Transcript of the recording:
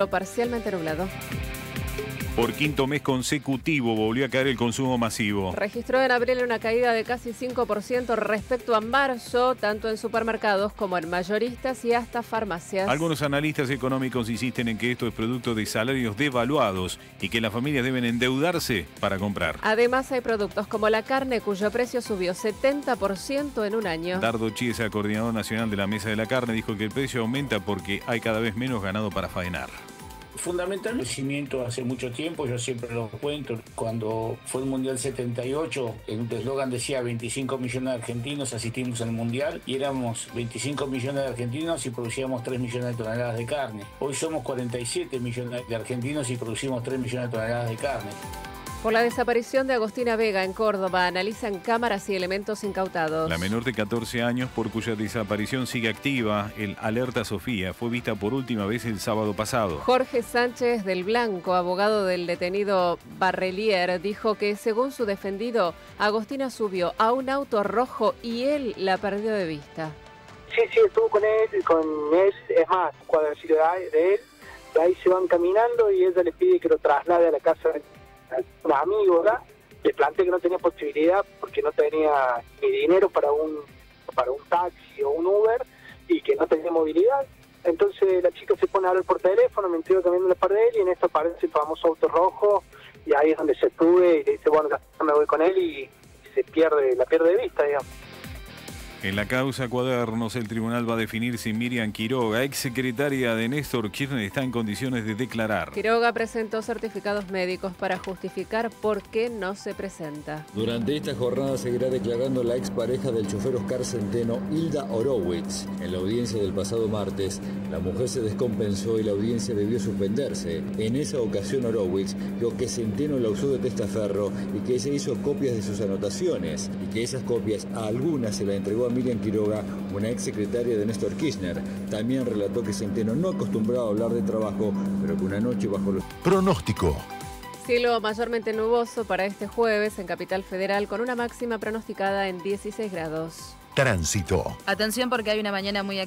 Parcialmente nublado. Por quinto mes consecutivo volvió a caer el consumo masivo. Registró en abril una caída de casi 5% respecto a marzo, tanto en supermercados como en mayoristas y hasta farmacias. Algunos analistas económicos insisten en que esto es producto de salarios devaluados y que las familias deben endeudarse para comprar. Además, hay productos como la carne, cuyo precio subió 70% en un año. Dardo Chiesa, coordinador nacional de la Mesa de la Carne, dijo que el precio aumenta porque hay cada vez menos ganado para faenar. Fundamental el crecimiento hace mucho tiempo, yo siempre lo cuento, cuando fue el Mundial 78, el eslogan decía 25 millones de argentinos asistimos al Mundial y éramos 25 millones de argentinos y producíamos 3 millones de toneladas de carne. Hoy somos 47 millones de argentinos y producimos 3 millones de toneladas de carne. Por la desaparición de Agostina Vega en Córdoba, analizan cámaras y elementos incautados. La menor de 14 años, por cuya desaparición sigue activa, el Alerta Sofía, fue vista por última vez el sábado pasado. Jorge Sánchez del Blanco, abogado del detenido Barrelier, dijo que según su defendido, Agostina subió a un auto rojo y él la perdió de vista. Sí, estuvo con él, es más, cuando decirle de él, de ahí se van caminando y ella le pide que lo traslade a la casa de un amigo, ¿verdad? Le planteé que no tenía posibilidad porque no tenía ni dinero para un taxi o un Uber y que no tenía movilidad. Entonces la chica se pone a hablar por teléfono, me entrego caminando par de él y en esto aparece el famoso auto rojo y ahí es donde se sube y le dice, bueno, ya me voy con él y la pierde de vista, digamos. En la causa Cuadernos, el tribunal va a definir si Miriam Quiroga, exsecretaria de Néstor Kirchner, está en condiciones de declarar. Quiroga presentó certificados médicos para justificar por qué no se presenta. Durante esta jornada seguirá declarando la expareja del chofer Oscar Centeno, Hilda Horowitz. En la audiencia del pasado martes, la mujer se descompensó y la audiencia debió suspenderse. En esa ocasión Horowitz dijo que Centeno la usó de testaferro y que ella hizo copias de sus anotaciones y que esas copias a algunas se la entregó a Miriam Quiroga, una ex secretaria de Néstor Kirchner. También relató que Centeno no acostumbraba a hablar de trabajo, pero que una noche bajo los... Pronóstico. Cielo mayormente nuboso para este jueves en Capital Federal con una máxima pronosticada en 16 grados. Tránsito. Atención porque hay una mañana muy